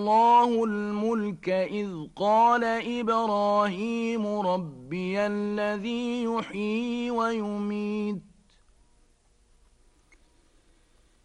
الله الملك إذ قال إبراهيم ربي الذي يحيي ويميت